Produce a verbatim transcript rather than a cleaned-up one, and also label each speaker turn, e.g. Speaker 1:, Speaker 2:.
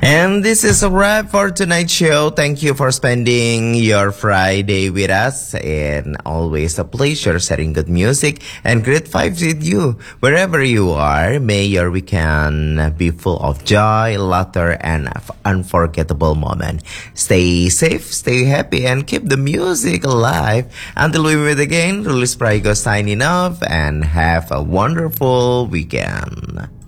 Speaker 1: And this is a wrap for tonight's show. Thank you for spending your Friday with us. And always a pleasure setting good music and great vibes with you. Wherever you are, may your weekend be full of joy, laughter, and unforgettable moment. Stay safe, stay happy, and keep the music alive. Until we meet again, Rulis Praigo signing off and have a wonderful weekend.